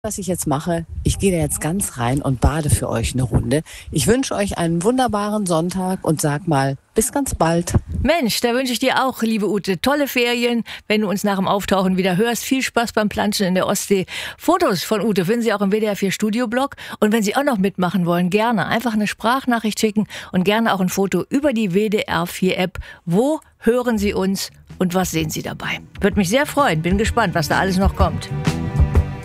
Was ich jetzt mache, ich gehe da jetzt ganz rein und bade für euch eine Runde. Ich wünsche euch einen wunderbaren Sonntag und sag mal, bis ganz bald. Mensch, da wünsche ich dir auch, liebe Ute, tolle Ferien. Wenn du uns nach dem Auftauchen wieder hörst, viel Spaß beim Planschen in der Ostsee. Fotos von Ute finden Sie auch im WDR 4 Studioblog. Und wenn Sie auch noch mitmachen wollen, gerne einfach eine Sprachnachricht schicken und gerne auch ein Foto über die WDR 4 App. Wo hören Sie uns und was sehen Sie dabei? Würde mich sehr freuen. Bin gespannt, was da alles noch kommt.